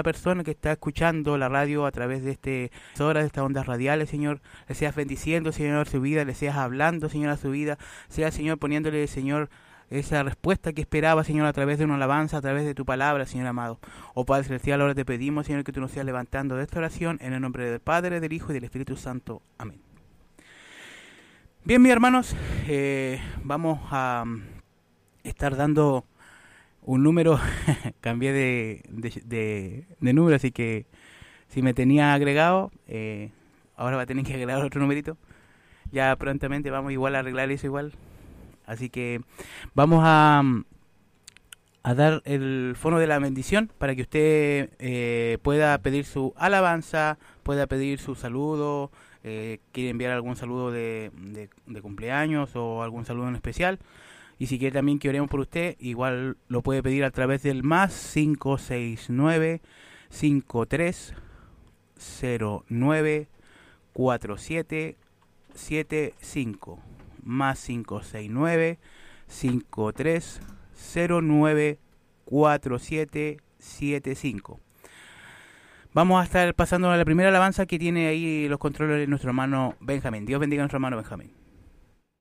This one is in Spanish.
persona que está escuchando la radio a través de de estas ondas radiales, Señor, le seas bendiciendo, Señor, su vida, le seas hablando, Señor, a su vida, sea, Señor, poniéndole, Señor, esa respuesta que esperaba, Señor, a través de una alabanza, a través de tu palabra, Señor amado. Oh Padre Celestial, ahora te pedimos, Señor, que tú nos seas levantando de esta oración en el nombre del Padre, del Hijo y del Espíritu Santo. Amén. Bien, mis hermanos, vamos a estar dando un número, cambié de número, así que si me tenía agregado, ahora va a tener que agregar otro numerito. Ya prontamente vamos igual a arreglar eso igual. Así que vamos a dar el fono de la bendición para que usted pueda pedir su alabanza, pueda pedir su saludo, quiere enviar algún saludo de cumpleaños o algún saludo en especial. Y si quiere también que oremos por usted, igual lo puede pedir a través del más 569-5309-4775. Más 569-5309-4775. Vamos a estar pasando a la primera alabanza que tiene ahí los controles de nuestro hermano Benjamín. Dios bendiga a nuestro hermano Benjamín.